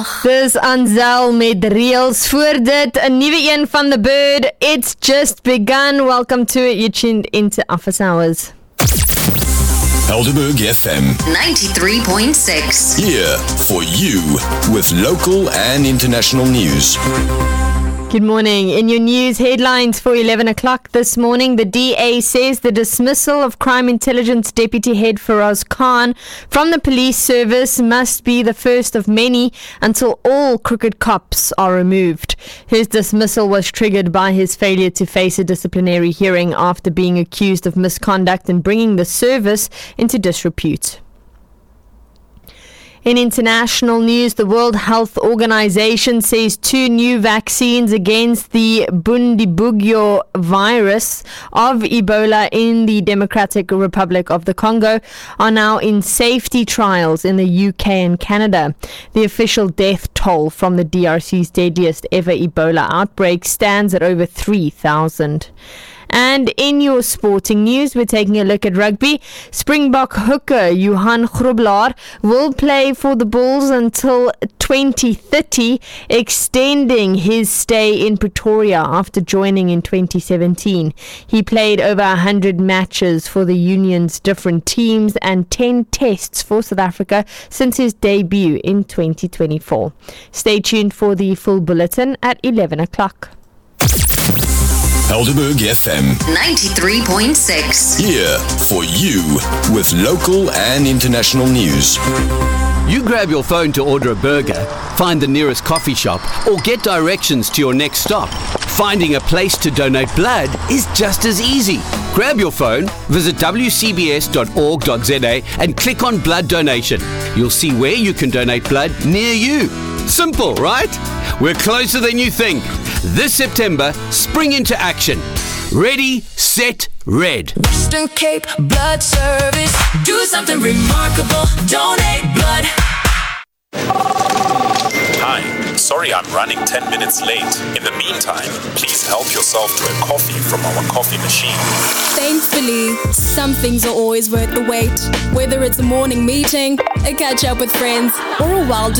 Dis Anzel met Reels. Voor dit, 'n nuwe een van The Bird. It's just begun. Welcome to it. You're tuned into Office Hours. Helderberg FM 93.6. here for you with local and international news. Good morning. In your news headlines for 11 o'clock this morning, the DA says the dismissal of Crime Intelligence Deputy Head Faraz Khan from the police service must be the first of many until all crooked cops are removed. His dismissal was triggered by his failure to face a disciplinary hearing after being accused of misconduct and bringing the service into disrepute. In international news, the World Health Organization says 2 new vaccines against the Bundibugyo virus of Ebola in the Democratic Republic of the Congo are now in safety trials in the UK and Canada. The official death toll from the DRC's deadliest ever Ebola outbreak stands at over 3,000. And in your sporting news, we're taking a look at rugby. Springbok hooker Johan Grobler will play for the Bulls until 2030, extending his stay in Pretoria after joining in 2017. He played over 100 matches for the Union's different teams and 10 tests for South Africa since his debut in 2024. Stay tuned for the full bulletin at 11 o'clock. Helderberg FM 93.6. here for you with local and international news. You grab your phone to order a burger, find the nearest coffee shop, or get directions to your next stop. Finding a place to donate blood is just as easy. Grab your phone, visit wcbs.org.za and click on blood donation. You'll see where you can donate blood near you. Simple, right? We're closer than you think. This September, spring into action. Ready, set, red. Western Cape Blood Service. Do something remarkable. Donate blood. Hi, sorry I'm running 10 minutes late. In the meantime, please help yourself to a coffee from our coffee machine. Thankfully, some things are always worth the wait. Whether it's a morning meeting, a catch up with friends, or a wild